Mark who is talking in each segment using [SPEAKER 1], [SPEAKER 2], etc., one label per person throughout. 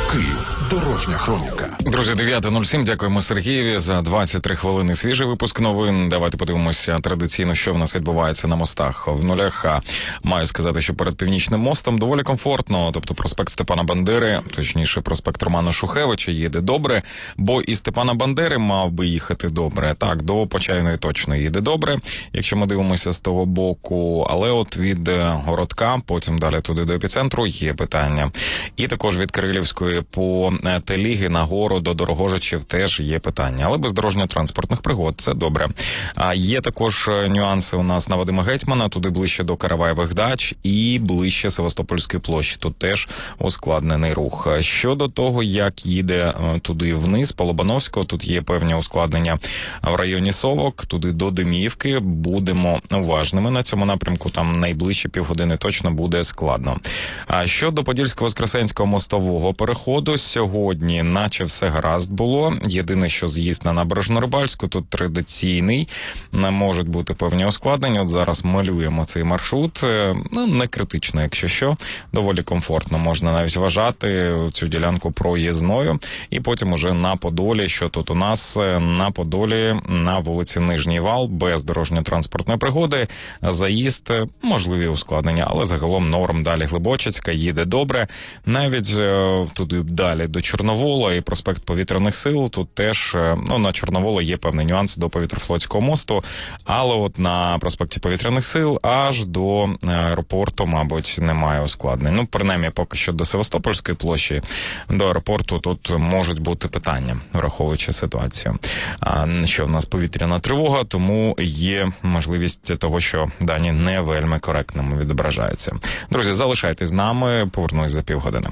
[SPEAKER 1] Київ. Дорожня хроніка.
[SPEAKER 2] Друзі, 9:07. Дякуємо Сергієві за 23 хвилини свіжий випуск новин. Давайте подивимося традиційно, що в нас відбувається на мостах в нулях. Маю сказати, що перед Північним мостом доволі комфортно. Тобто проспект Степана Бандери, точніше проспект Романа Шухевича їде добре, бо і Степана Бандери мав би їхати добре. Так, до Почайної точно їде добре, якщо ми дивимося з того боку. Але от від Городка, потім далі туди до епіцентру є питання. І також від Кирилівської по Теліги нагору до Дорогожичів теж є питання. Але без дорожньо-транспортних пригод це добре. Є також нюанси у нас на Вадима Гетьмана, туди ближче до Караваєвих дач і ближче Севастопольської площі. Тут теж ускладнений рух. Щодо того, як їде туди вниз, по Лобановського, тут є певні ускладнення в районі Совок, туди до Деміївки. Будемо уважними на цьому напрямку, там найближче півгодини точно буде складно. Щодо Подільсько-Воскресенського мостового переходу, сьогодні наче все гаразд було. Єдине, що з'їзд на Набережно-Рибальську тут традиційний. Не можуть бути певні ускладнення. От зараз малюємо цей маршрут. Не критично, якщо що. Доволі комфортно. Можна навіть вважати цю ділянку проїзною. І потім уже на Подолі, що тут у нас на Подолі, на вулиці Нижній Вал, без дорожньо-транспортної пригоди. Заїзд, можливі ускладнення, але загалом норм. Далі Глибочицька їде добре. Навіть туди далі до Чорновола і проспект Повітряних сил, тут теж, на Чорноволу є певний нюанс до Повітрофлотського мосту, але от на проспекті Повітряних сил аж до аеропорту, мабуть, немає ускладнень. Принаймні, поки що до Севастопольської площі, до аеропорту тут можуть бути питання, враховуючи ситуацію. Що в нас повітряна тривога, тому є можливість того, що дані не вельми коректними відображаються. Друзі, залишайтесь з нами, повернусь за півгодини.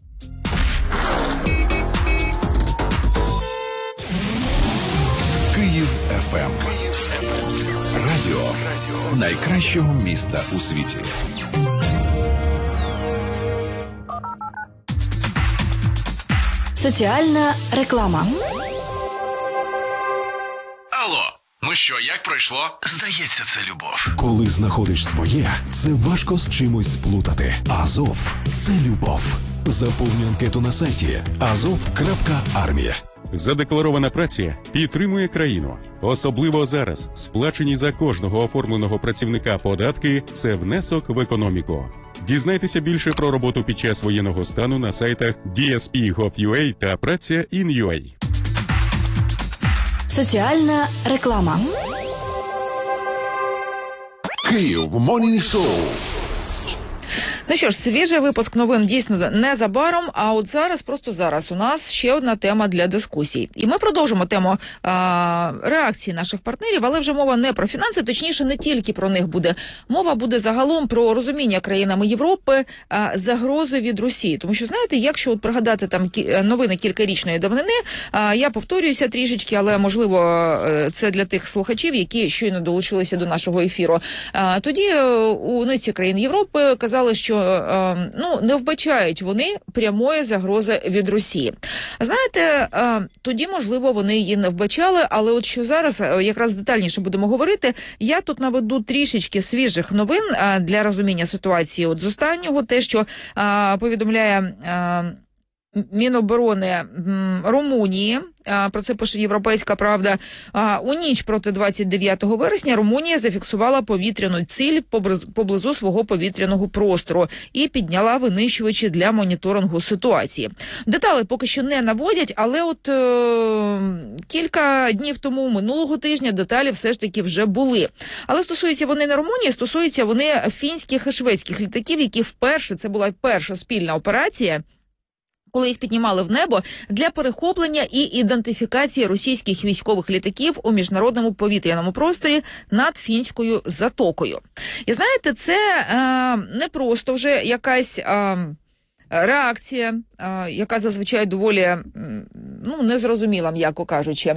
[SPEAKER 1] Київ ФМ. Радіо найкращого міста у світі.
[SPEAKER 3] Соціальна реклама.
[SPEAKER 4] Алло, ну що, як пройшло? Здається, це любов.
[SPEAKER 1] Коли знаходиш своє, це важко з чимось сплутати. Азов – це любов. Заповнюй анкету на сайті azov.armia.
[SPEAKER 5] Задекларована праця підтримує країну. Особливо зараз сплачені за кожного оформленого працівника податки – це внесок в економіку. Дізнайтеся більше про роботу під час воєнного стану на сайтах DSP.gov.ua та Праця.in.ua.
[SPEAKER 3] Соціальна реклама.
[SPEAKER 1] Київ Морнінг Шоу.
[SPEAKER 6] Ну що ж, свіжий випуск новин дійсно незабаром, а от зараз, просто зараз, у нас ще одна тема для дискусій. І ми продовжимо тему реакції наших партнерів, але вже мова не про фінанси, точніше, не тільки про них буде. Мова буде загалом про розуміння країнами Європи загрози від Росії. Тому що, знаєте, якщо от пригадати там новини кількарічної давнини, я повторююся трішечки, але, можливо, це для тих слухачів, які щойно долучилися до нашого ефіру. Тоді у низці країн Європи казали, що не вбачають вони прямої загрози від Росії. Знаєте, тоді, можливо, вони її не вбачали, але от що зараз якраз детальніше будемо говорити, я тут наведу трішечки свіжих новин для розуміння ситуації. От з останнього, те, що повідомляє Міноборони Румунії, про це пише «Європейська правда». У ніч проти 29 вересня Румунія зафіксувала повітряну ціль поблизу свого повітряного простору і підняла винищувачі для моніторингу ситуації. Деталі поки що не наводять, але от кілька днів тому, минулого тижня, деталі все ж таки вже були. Але стосуються вони не Румунії, стосуються вони фінських і шведських літаків, які вперше, це була перша спільна операція, коли їх піднімали в небо для перехоплення і ідентифікації російських військових літаків у міжнародному повітряному просторі над Фінською затокою. І знаєте, це не просто вже якась реакція, яка зазвичай доволі незрозуміла, м'яко кажучи.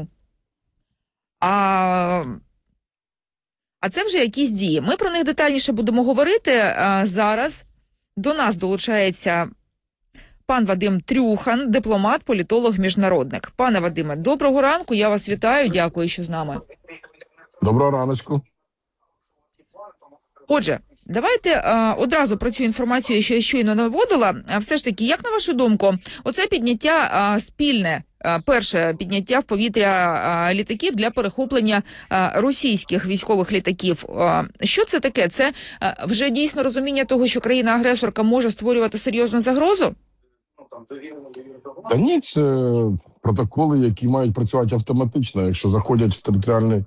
[SPEAKER 6] А це вже якісь дії. Ми про них детальніше будемо говорити. Зараз до нас долучається пан Вадим Трюхан, дипломат, політолог, міжнародник. Пане Вадиме, доброго ранку, я вас вітаю, дякую, що з нами.
[SPEAKER 7] Доброго раночку.
[SPEAKER 6] Отже, Давайте одразу про цю інформацію, що я щойно наводила. Все ж таки, як на вашу думку, оце підняття спільне, перше підняття в повітря літаків для перехоплення російських військових літаків. Що це таке? Це вже дійсно розуміння того, що країна-агресорка може створювати серйозну загрозу?
[SPEAKER 7] Та ні, це протоколи, які мають працювати автоматично. Якщо заходять в територіальний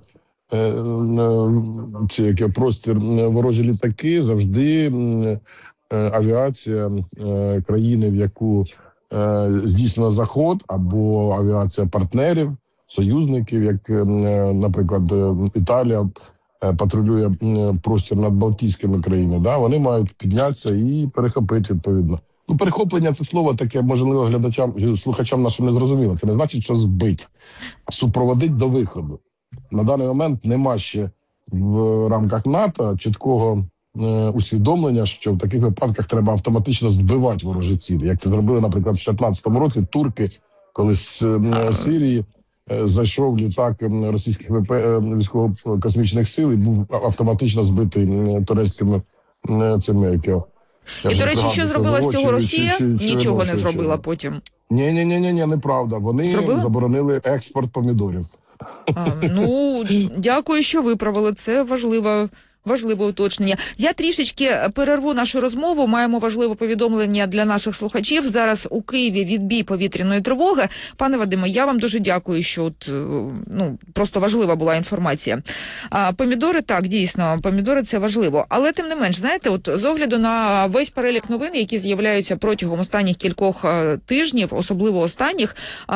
[SPEAKER 7] простір ворожі літаки, завжди авіація країни, в яку здійснено заход, або авіація партнерів, союзників, як, наприклад, Італія патрулює простір над Балтійськими країнами, да, вони мають піднятися і перехопити відповідно. Ну, перехоплення – це слово таке, можливо, глядачам, слухачам нашим не зрозуміло. Це не значить, що збить, а супроводить до виходу. На даний момент нема ще в рамках НАТО чіткого усвідомлення, що в таких випадках треба автоматично збивати ворожі цілі. Як це зробили, наприклад, в 2015 році турки, коли з Сирії зайшов літак російських військово-космічних сил і був автоматично збитий турецькими цими,
[SPEAKER 6] І, до речі, що зробила з цього Росія? Нічого не зробила потім.
[SPEAKER 7] Ні, неправда. Вони заборонили експорт помідорів.
[SPEAKER 6] Ну, дякую, що виправили. Це важливе уточнення. Я трішечки перерву нашу розмову. Маємо важливе повідомлення для наших слухачів. Зараз у Києві відбій повітряної тривоги. Пане Вадиме, я вам дуже дякую, що просто важлива була інформація. Помідори, так, дійсно, помідори – це важливо. Але тим не менш, знаєте, з огляду на весь перелік новин, які з'являються протягом останніх кількох тижнів, особливо останніх,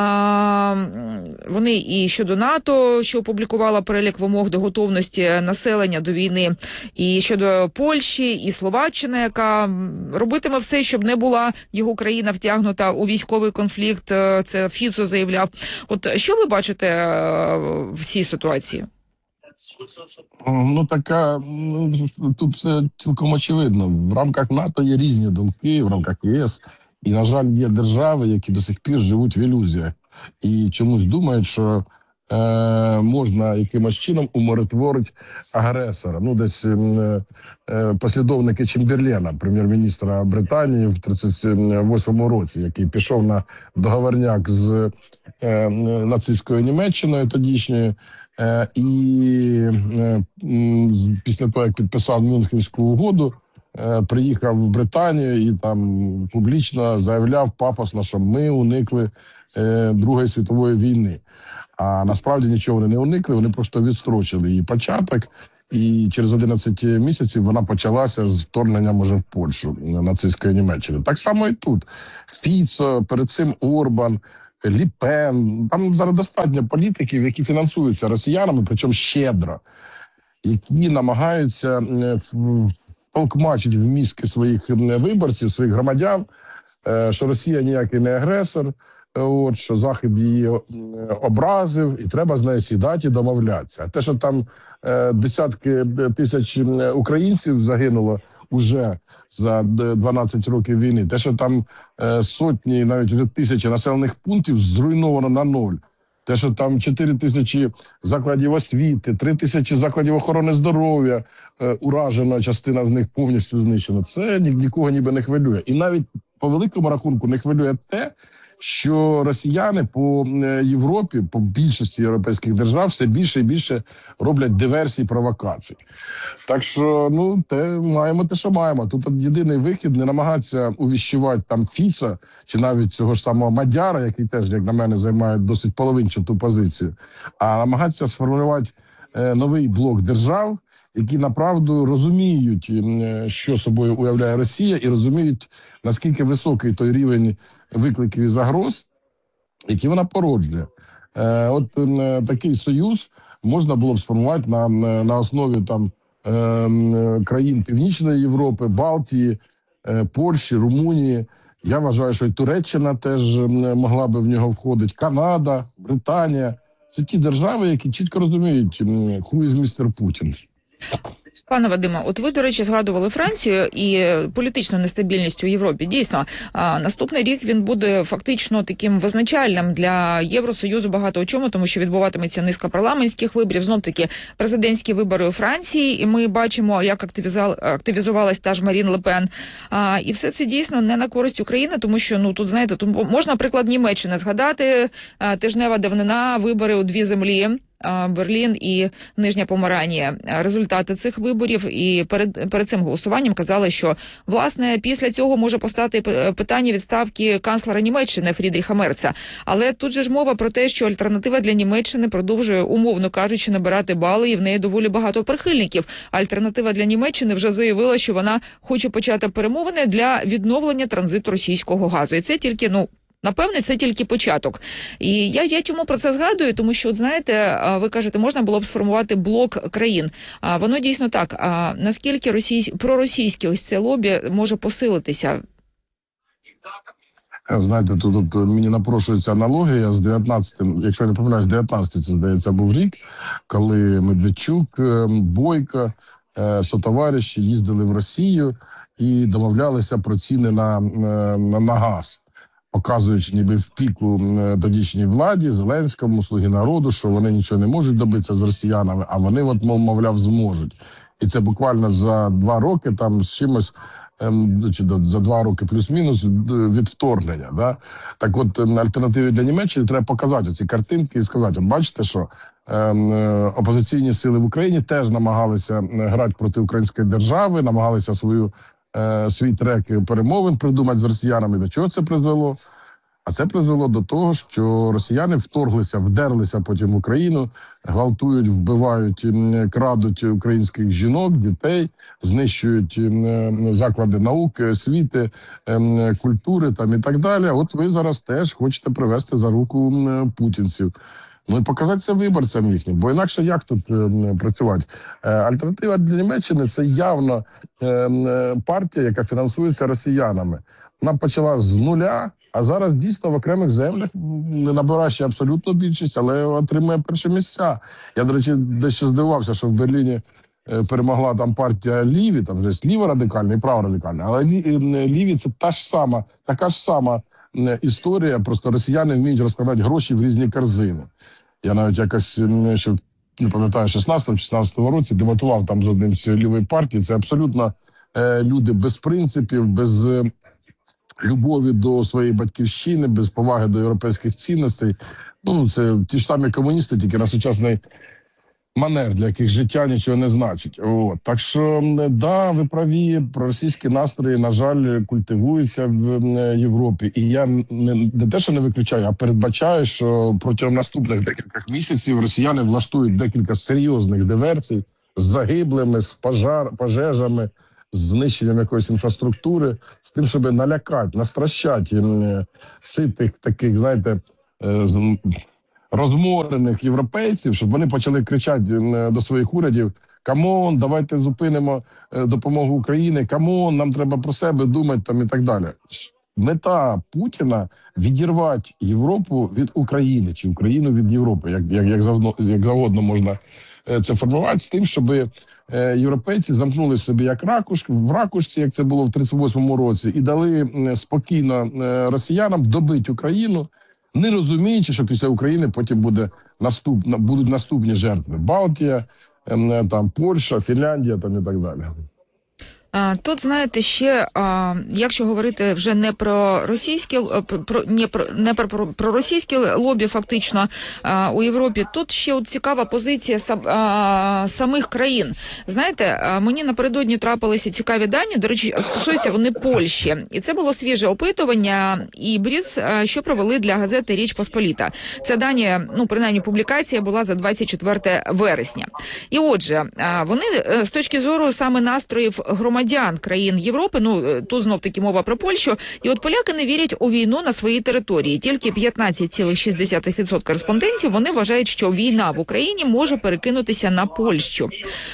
[SPEAKER 6] вони і щодо НАТО, що опублікувала перелік вимог до готовності населення до війни, і щодо Польщі, і Словаччини, яка робитиме все, щоб не була його країна втягнута у військовий конфлікт, це Фіцо заявляв. От що ви бачите в цій ситуації?
[SPEAKER 7] Ну, тут все цілком очевидно. В рамках НАТО є різні думки, в рамках ЄС. І, на жаль, є держави, які до сих пір живуть в ілюзіях. І чомусь думають, що можна якимось чином умиротворити агресора. Ну, десь послідовники Чемберлена, прем'єр-міністра Британії в 1938 році, який пішов на договорняк з нацистською Німеччиною тодішньою, і після того, як підписав Мюнхенську угоду, приїхав в Британію і там публічно заявляв пафосно, що ми уникли Другої світової війни. А насправді нічого вони не уникли, вони просто відстрочили її початок. І через 11 місяців вона почалася з вторгненням уже в Польщу нацистської Німеччини. Так само і тут. Фіцо, перед цим Орбан, Лі Пен. Там зараз достатньо політиків, які фінансуються росіянами, причому щедро, які намагаються толкмачити в мізки своїх виборців, своїх громадян, що Росія ніякий не агресор, що Захід її образив, і треба з нею сідати і домовлятися. А те, що там десятки тисяч українців загинуло уже за 12 років війни, те, що там сотні, навіть тисячі населених пунктів зруйновано на ноль, те, що там 4 тисячі закладів освіти, 3 тисячі закладів охорони здоров'я уражено, частина з них повністю знищена, це нікого ніби не хвилює. І навіть по великому рахунку не хвилює те, що росіяни по Європі, по більшості європейських держав все більше і більше роблять диверсій, провокацій. Так що, маємо те, що маємо. Тут єдиний вихід – не намагатися увіщувати там Фіца, чи навіть цього ж самого Мадяра, який теж, як на мене, займає досить половинчату позицію, а намагатися сформулювати новий блок держав, які направду розуміють, що собою уявляє Росія, і розуміють, наскільки високий той рівень викликів і загроз, які вона породжує. Такий союз можна було б сформувати на основі країн Північної Європи, Балтії, Польщі, Румунії. Я вважаю, що і Туреччина теж могла би в нього входити, Канада, Британія. Це ті держави, які чітко розуміють, who is Mr. Putin.
[SPEAKER 6] Пане Вадиме, от ви, до речі, згадували Францію і політичну нестабільність у Європі. Дійсно, наступний рік він буде фактично таким визначальним для Євросоюзу багато у чому, тому що відбуватиметься низка парламентських виборів, знов-таки президентські вибори у Франції, і ми бачимо, як активізувалась та ж Марін Ле Пен. І все це дійсно не на користь України, тому що, ну, тут, знаєте, тут можна, наприклад, Німеччини згадати, тижнева давнина, вибори у дві землі, Берлін і Нижня Померанія. Результати цих виборів і перед цим голосуванням казали, що, власне, після цього може постати питання відставки канцлера Німеччини Фрідріха Мерца. Але тут же ж мова про те, що альтернатива для Німеччини продовжує, умовно кажучи, набирати бали, і в неї доволі багато прихильників. Альтернатива для Німеччини вже заявила, що вона хоче почати перемовини для відновлення транзиту російського газу. І це тільки, напевне, це тільки початок. І я чому про це згадую? Тому що, от знаєте, ви кажете, можна було б сформувати блок країн. Воно дійсно так. Наскільки проросійське ось це лобі може посилитися?
[SPEAKER 7] Знаєте, тут мені напрошується аналогія з 19-м, якщо я не помиляюсь, 19-й, це, здається, був рік, коли Медведчук, Бойко, сотовариші їздили в Росію і домовлялися про ціни на газ, показуючи ніби в піку тодішній владі, Зеленському, Слуги народу, що вони нічого не можуть добитися з росіянами, а вони, от, мовляв, зможуть. І це буквально за 2 роки, там з чимось, чи за 2 роки плюс-мінус від вторгнення. Да? Так от, альтернативи для Німеччини треба показати ці картинки і сказати, от бачите, що опозиційні сили в Україні теж намагалися грати проти української держави, намагалися свій трек перемовин придумати з росіянами. До чого це призвело? А це призвело до того, що росіяни вдерлися потім в Україну, гвалтують, вбивають, крадуть українських жінок, дітей, знищують заклади науки, освіти, культури там і так далі. От ви зараз теж хочете привести за руку путінців. Ну і показати це виборцям їхнім, бо інакше як тут працювати? Альтернатива для Німеччини – це явно партія, яка фінансується росіянами. Вона почала з нуля, а зараз дійсно в окремих землях не набирає ще абсолютно більшість, але отримує перші місця. Я, до речі, дещо здивувався, що в Берліні перемогла там партія Ліві, там вже ліво-радикальна і право-радикальна, але Ліві – це така ж сама історія, просто росіяни вміють розкладати гроші в різні корзини. Я навіть якось, ще не пам'ятаю, 16-16 році дебатував там з одним з лівої партії. Це абсолютно люди без принципів, без любові до своєї батьківщини, без поваги до європейських цінностей. Ну, це ті ж самі комуністи, тільки на сучасний манер, для яких життя нічого не значить. От. Так що, да, ви праві, проросійські настрої, на жаль, культивуються в Європі. І я не те, що не виключаю, а передбачаю, що протягом наступних декількох місяців росіяни влаштують декілька серйозних диверсій з загиблими, з пожежами, з знищенням якоїсь інфраструктури, з тим, щоб налякати, настращати ситих таких, знаєте, розморених європейців, щоб вони почали кричати до своїх урядів: «Камон, давайте зупинимо допомогу Україні, камон, нам треба про себе думати» там і так далі. Мета Путіна – відірвати Європу від України, чи Україну від Європи, як завгодно можна це формувати, з тим, щоб європейці замкнули собі як в ракушці, як це було в 1938 році, і дали спокійно росіянам добити Україну, не розуміючи, що після України потім будуть наступні жертви. Балтія, там, Польща, Фінляндія там, і так далі.
[SPEAKER 6] Тут, знаєте, ще, якщо говорити вже не про російське, про російське лобі фактично у Європі, тут ще от цікава позиція самих країн. Знаєте, мені напередодні трапилися цікаві дані, до речі, стосуються вони Польщі. І це було свіже опитування Ібріс, що провели для газети «Річ Посполіта». Це дані, принаймні публікація була за 24 вересня. І отже, вони з точки зору саме настроїв громадян громадян країн Європи, ну, тут знов-таки мова про Польщу, і от поляки не вірять у війну на своїй території. Тільки 15,6% респондентів, вони вважають, що війна в Україні може перекинутися на Польщу.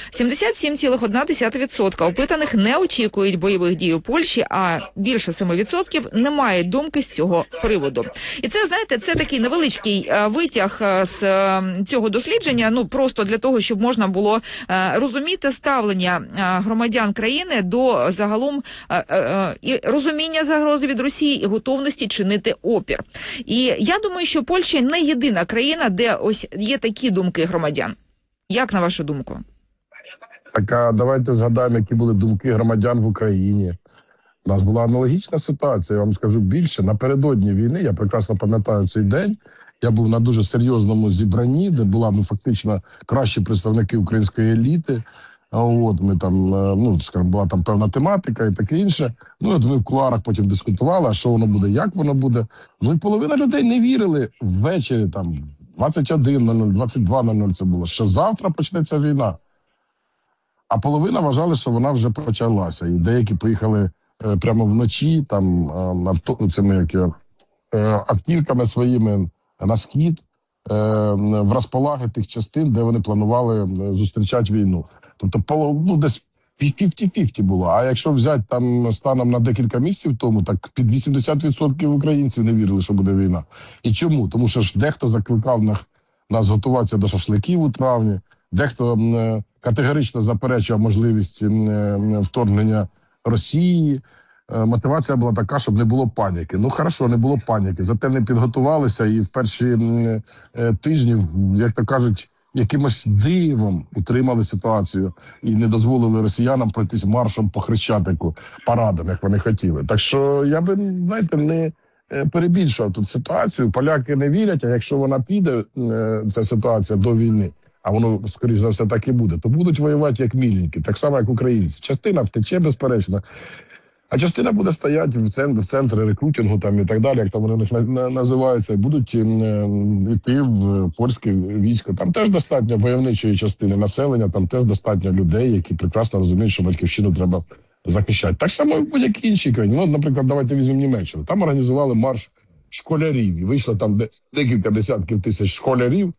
[SPEAKER 6] 77,1% опитаних не очікують бойових дій у Польщі, а більше 7% не мають думки з цього приводу. І це, знаєте, це такий невеличкий витяг з цього дослідження, ну, просто для того, щоб можна було розуміти ставлення громадян країни до загалом і розуміння загрози від Росії і готовності чинити опір. І я думаю, що Польща не єдина країна, де ось є такі думки громадян. Як на вашу думку?
[SPEAKER 7] Так, а давайте згадаємо, які були думки громадян в Україні. У нас була аналогічна ситуація, я вам скажу більше. Напередодні війни, я прекрасно пам'ятаю цей день, я був на дуже серйозному зібранні, де була, ну, фактично кращі представники української еліти. От, ми там, ну, скажімо, була там певна тематика і таке інше. Ну, от ми в кулуарах потім дискутували, а що воно буде, як воно буде. Ну, і половина людей не вірили ввечері, там, 21:00, 22:00 це було, що завтра почнеться війна. А половина вважали, що вона вже почалася. І деякі поїхали прямо вночі, там, автівками своїми на схід, в розполаги тих частин, де вони планували зустрічати війну. Тобто, ну, десь 50-50 було. А якщо взяти там станом на декілька місяців тому, так під 80% українців не вірили, що буде війна. І чому? Тому що ж дехто закликав нас готуватися до шашликів у травні, дехто категорично заперечував можливість вторгнення Росії. Мотивація була така, щоб не було паніки. Ну, хорошо, не було паніки. Зате не підготувалися і в перші тижні, як то кажуть, якимось дивом утримали ситуацію і не дозволили росіянам пройтись маршем по Хрещатику, парадом, як вони хотіли. Так що я би, знаєте, не перебільшував тут ситуацію. Поляки не вірять, а якщо вона піде, ця ситуація, до війни, а воно, скоріш за все, так і буде, то будуть воювати як мільники, так само, як українці. Частина втече, безперечно, а частина буде стояти в центрі рекрутингу там, і так далі, як там вони називаються, будуть йти в польське військо. Там теж достатньо войовничої частини населення, там теж достатньо людей, які прекрасно розуміють, що батьківщину треба захищати. Так само і в будь-якій іншій країні. Ну, наприклад, давайте візьмемо Німеччину. Там організували марш школярів, і вийшло там декілька десятків тисяч школярів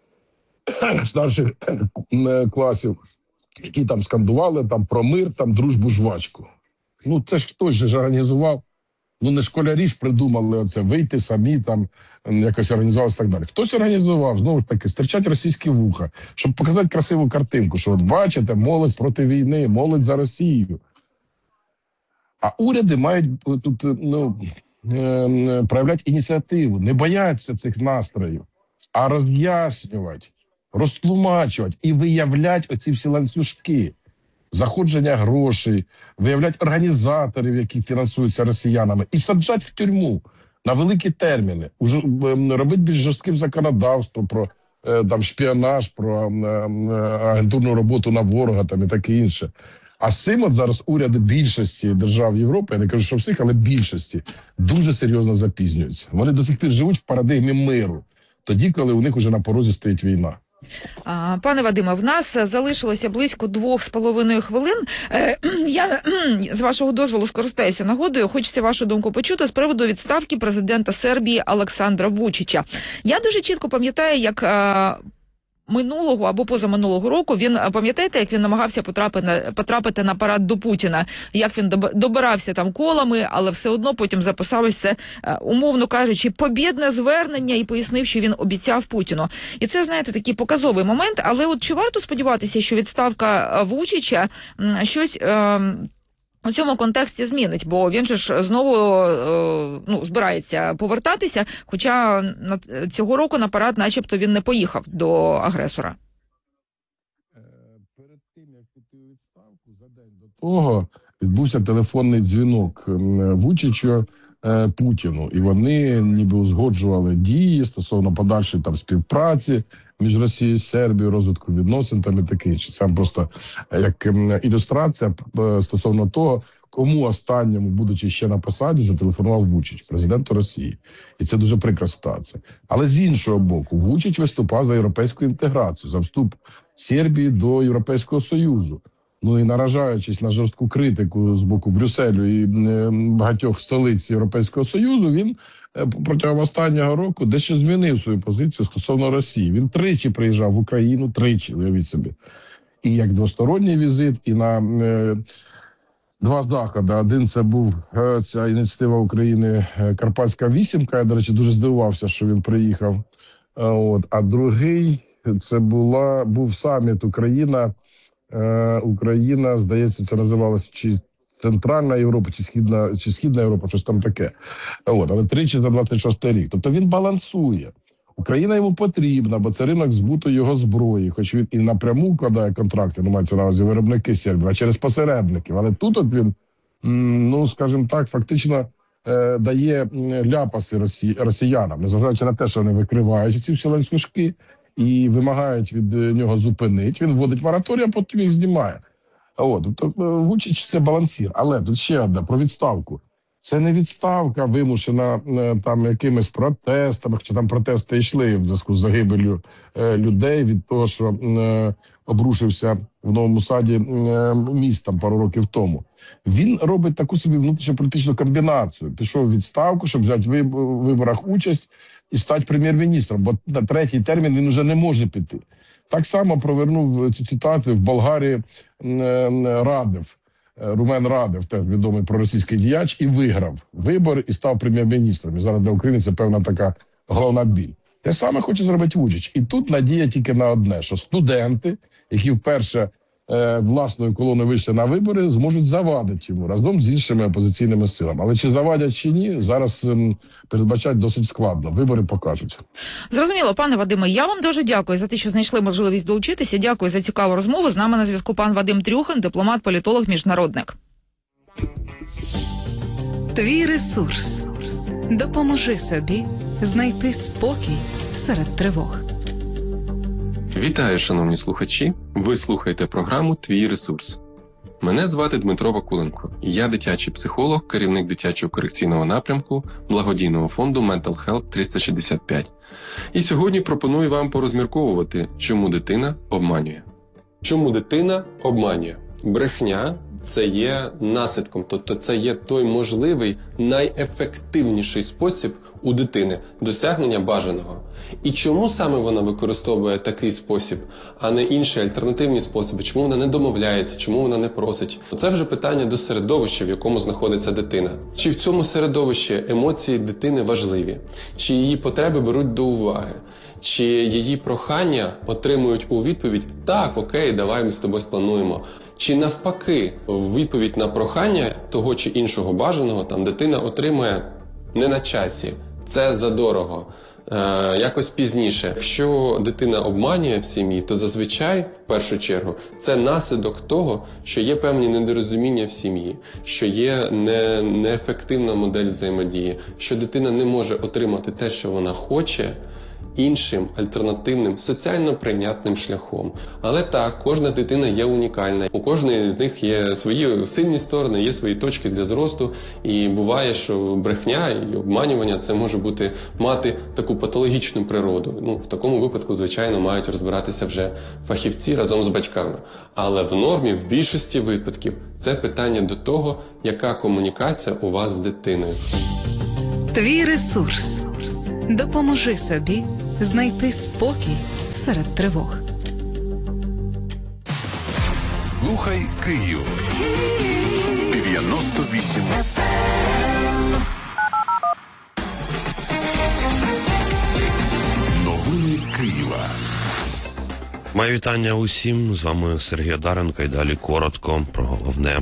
[SPEAKER 7] старших класів, які там скандували там про мир, там дружбу, жвачку. Ну, це ж хтось же організував. Ну, не школярі ж придумали оце, вийти самі, там, якось організувалися і так далі. Хтось організував, знову ж таки, стирчать російські вуха, щоб показати красиву картинку, що от бачите, молодь проти війни, молодь за Росію. А уряди мають тут, ну, проявляти ініціативу, не бояться цих настроїв, а роз'яснювати, розтлумачувати і виявляти оці всі ланцюжки. Заходження грошей, виявляти організаторів, які фінансуються росіянами, і саджати в тюрму на великі терміни, робити більш жорстким законодавство про там, шпіонаж, про агентурну роботу на ворога там, і таке інше. А з цим от зараз уряди більшості держав Європи, я не кажу, що всіх, але більшості, дуже серйозно запізнюються. Вони до сих пір живуть в парадигмі миру, тоді, коли у них уже на порозі стоїть війна.
[SPEAKER 6] Пане Вадиме, в нас залишилося близько 2,5 хвилин. Я, з вашого дозволу, скористаюся нагодою. Хочеться вашу думку почути з приводу відставки президента Сербії Олександра Вучича. Я дуже чітко пам'ятаю, як минулого або позаминулого року він, пам'ятаєте, як він намагався потрапити на парад до Путіна, як він добирався там колами, але все одно потім записав це, умовно кажучи, побєдне звернення і пояснив, що він обіцяв Путіну. І це, знаєте, такий показовий момент, але от чи варто сподіватися, що відставка Вучича щось у цьому контексті змінить, бо він же ж знову збирається повертатися, хоча цього року на парад начебто він не поїхав до агресора.
[SPEAKER 7] Перед тим, як піти у відставку, за день до того відбувся телефонний дзвінок Вучичу Путіну, і вони ніби узгоджували дії стосовно подальшої там співпраці між Росією і Сербією, розвитку відносин там і таке інше. Це просто як ілюстрація стосовно того, кому останньому, будучи ще на посаді, зателефонував Вучич, президенту Росії. І це дуже прикра ситуація. Але з іншого боку, Вучич виступав за європейську інтеграцію, за вступ Сербії до Європейського Союзу. Ну і наражаючись на жорстку критику з боку Брюсселю і багатьох столиць Європейського Союзу, він протягом останнього року дещо змінив свою позицію стосовно Росії. Він тричі приїжджав в Україну, уявіть собі. І як двосторонній візит, і на два заходи. Один це був ця ініціатива України «Карпатська вісімка». Я, до речі, дуже здивувався, що він приїхав. А другий це був саміт Україна, здається, це називалося чи Центральна Європа, чи Східна Європа, щось там таке. Але тричі за 26 рік. Тобто він балансує. Україна йому потрібна, бо це ринок збуту його зброї, хоч він і напряму вкладає контракти, мається на увазі виробники Сербії, а через посередників. Але тут він, скажімо так, фактично дає ляпаси росіянам, незважаючи на те, що вони викривають ці всі ланцюжки і вимагають від нього зупинити. Він вводить мораторій, а потім їх знімає. Тобто Вучич – це балансір. Але тут ще одне про відставку. Це не відставка вимушена там якимись протестами, хоча там протести йшли в зв'язку з загибеллю людей від того, що обрушився в Новому Саді міст там пару років тому. Він робить таку собі внутрішньополітичну комбінацію. Пішов у відставку, щоб взяти в виборах участь і стати прем'єр-міністром, бо на третій термін він вже не може піти. Так само провернув цю ситуацію в Болгарії Румен Радев, теж відомий проросійський діяч, і виграв вибори і став прем'єр-міністром. І зараз для України це певна така головна біль. Те саме хоче зробити Вучич. І тут надія тільки на одне, що студенти, які вперше власною колоною вийшли на вибори, зможуть завадити йому разом з іншими опозиційними силами. Але чи завадять, чи ні, зараз передбачати досить складно. Вибори покажуть.
[SPEAKER 6] Зрозуміло, пане Вадиме, я вам дуже дякую за те, що знайшли можливість долучитися. Дякую за цікаву розмову. З нами на зв'язку пан Вадим Трюхин, дипломат, політолог, міжнародник.
[SPEAKER 8] Твій ресурс. Допоможи собі знайти спокій серед тривог.
[SPEAKER 9] Вітаю, шановні слухачі! Ви слухаєте програму «Твій ресурс». Мене звати Дмитро Вакуленко. Я дитячий психолог, керівник дитячого корекційного напрямку благодійного фонду Mental Health 365. І сьогодні пропоную вам порозмірковувати, чому дитина обманює. Чому дитина обманює? Брехня – це є наслідком, тобто це є той можливий, найефективніший спосіб у дитини досягнення бажаного. І чому саме вона використовує такий спосіб, а не інші альтернативні способи? Чому вона не домовляється, чому вона не просить? Це вже питання до середовища, в якому знаходиться дитина. Чи в цьому середовищі емоції дитини важливі? Чи її потреби беруть до уваги? Чи її прохання отримують у відповідь «Так, окей, давай ми з тобою сплануємо». Чи навпаки, в відповідь на прохання того чи іншого бажаного, там дитина отримує не на часі, це задорого, якось пізніше. Якщо дитина обманює в сім'ї, то зазвичай, в першу чергу, це наслідок того, що є певні недорозуміння в сім'ї, що є неефективна модель взаємодії, що дитина не може отримати те, що вона хоче, іншим, альтернативним, соціально прийнятним шляхом. Але так, кожна дитина є унікальна. У кожної з них є свої сильні сторони, є свої точки для зросту. І буває, що брехня і обманювання це може мати таку патологічну природу. В такому випадку, звичайно, мають розбиратися вже фахівці разом з батьками. Але в нормі, в більшості випадків, це питання до того, яка комунікація у вас з дитиною.
[SPEAKER 8] Твій ресурс. Допоможи собі знайти спокій серед тривог.
[SPEAKER 1] Слухай Київ. 98 FM. Новини Києва.
[SPEAKER 10] Моє вітання усім. З вами Сергій Одаренко і далі коротко про головне.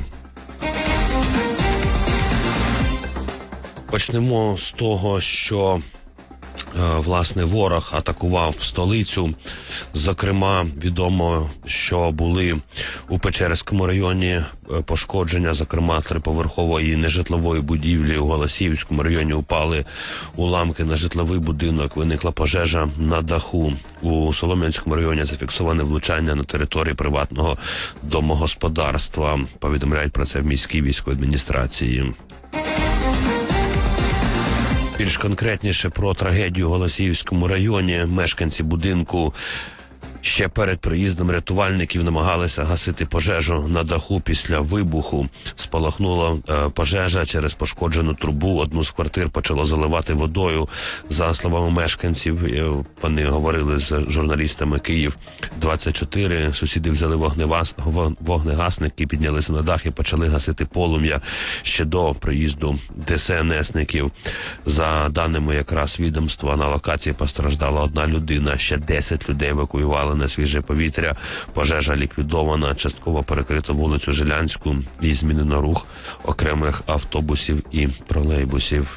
[SPEAKER 10] Почнемо з того, що власне ворог атакував столицю. Зокрема, відомо, що були у Печерському районі пошкодження, зокрема, триповерхової нежитлової будівлі. У Голосіївському районі упали уламки на житловий будинок, виникла пожежа на даху. У Солом'янському районі зафіксоване влучання на території приватного домогосподарства. Повідомляють про це в міській військовій адміністрації. Більш конкретніше про трагедію у Голосіївському районі. Мешканці будинку Ще перед приїздом рятувальників намагалися гасити пожежу на даху після вибуху. Спалахнула пожежа через пошкоджену трубу. Одну з квартир почало заливати водою. За словами мешканців, вони говорили з журналістами Київ-24. Сусіди взяли вогнегасники, піднялися на дах і почали гасити полум'я ще до приїзду ДСНСників. За даними якраз відомства, на локації постраждала одна людина. Ще 10 людей евакуювали на свіже повітря. Пожежа ліквідована, частково перекрито вулицю Жилянську і змінено рух окремих автобусів і тролейбусів.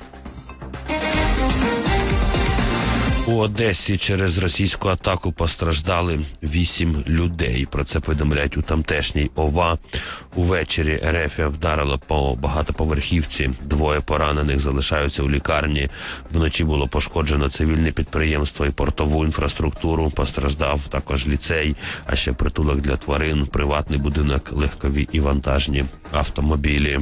[SPEAKER 10] У Одесі через російську атаку постраждали 8 людей. Про це повідомляють у тамтешній ОВА. Увечері РФ вдарила по багатоповерхівці. 2 поранених залишаються у лікарні. Вночі було пошкоджено цивільне підприємство і портову інфраструктуру. Постраждав також ліцей, а ще притулок для тварин, приватний будинок, легкові і вантажні автомобілі.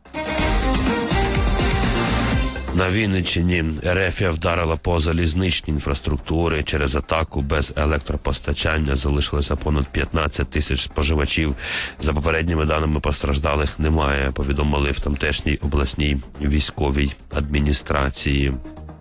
[SPEAKER 10] На Вінниччині РФ вдарила по залізничній інфраструктурі. Через атаку без електропостачання залишилося понад 15 тисяч споживачів. За попередніми даними постраждалих немає, повідомили в тамтешній обласній військовій адміністрації.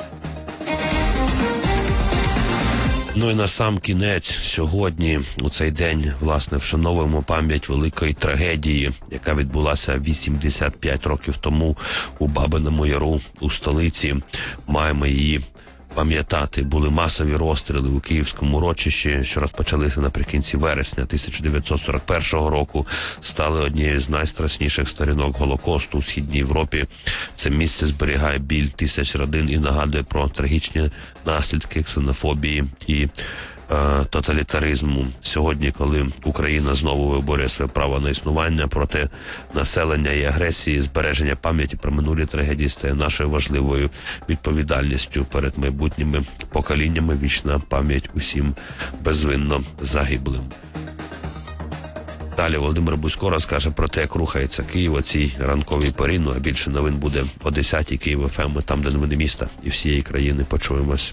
[SPEAKER 10] Ну і на сам кінець, сьогодні, у цей день, власне, вшановуємо пам'ять великої трагедії, яка відбулася 85 років тому у Бабиному Яру, у столиці. Маємо її пам'ятати. Були масові розстріли у Київському урочищі, що розпочалися наприкінці вересня 1941 року, стали однією з найстрашніших сторінок Голокосту у Східній Європі. Це місце зберігає біль тисяч родин і нагадує про трагічні наслідки ксенофобії і тоталітаризму. Сьогодні, коли Україна знову виборює своє право на існування проти населення і агресії, збереження пам'яті про минулі трагедії стає нашою важливою відповідальністю перед майбутніми поколіннями. Вічна пам'ять усім безвинно загиблим. Далі Володимир Бузько розкаже про те, як рухається Київ о цій ранковій порі. Ну, а більше новин буде о 10-й Київ ФМ, там, де новини міста і всієї країни. Почуємось.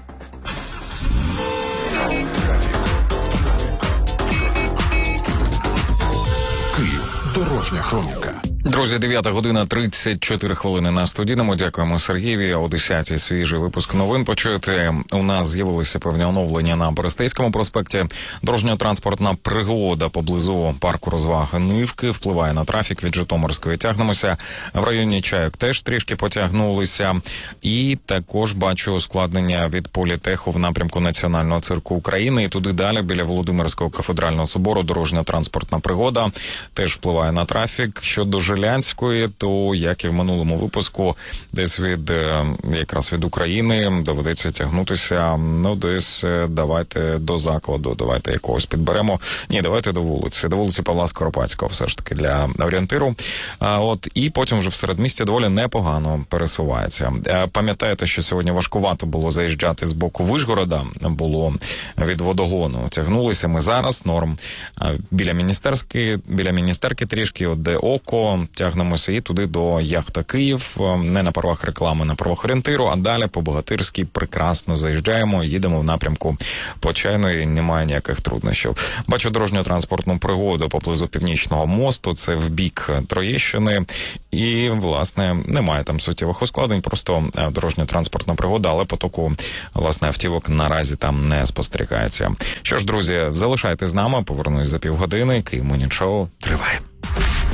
[SPEAKER 1] Київ. Дорожня хроніка.
[SPEAKER 2] Друзі, 9 година 34 хвилини на студійному. Дякуємо Сергієві. О 10-й свіжий випуск новин почуєте. У нас з'явилися певні оновлення на Берестейському проспекті. Дорожньо-транспортна пригода поблизу парку розваг Нивки впливає на трафік від Житомирської. Тягнемося. В районі Чайок теж трішки потягнулися. І також бачу ускладнення від Політеху в напрямку Національного цирку України. І туди далі, біля Володимирського кафедрального собору, дорожньо-транспортна пригода теж впливає на трафік. Щодо Жилянської, то, як і в минулому випуску, десь якраз від України доведеться тягнутися, ну, десь давайте до закладу, давайте якогось підберемо. Ні, давайте до вулиці Павла Скоропадського, все ж таки, для орієнтиру. І потім вже в середмісті доволі непогано пересувається. Пам'ятаєте, що сьогодні важкувато було заїжджати з боку Вишгорода, було від водогону. Тягнулися ми зараз, норм. Біля міністерки трішки, от де Око, тягнемося і туди до Яхта Київ, не на правах реклами, на правах орієнтиру, а далі по Богатирській прекрасно заїжджаємо, їдемо в напрямку Почайної, немає ніяких труднощів. Бачу дорожньо-транспортну пригоду поблизу Північного мосту, це в бік Троєщини, і, власне, немає там суттєвих ускладнень, просто дорожньо-транспортна пригода, але потоку, власне, автівок наразі там не спостерігається. Що ж, друзі, залишайте з нами, повернусь за півгодини, Київ Morning Show триває.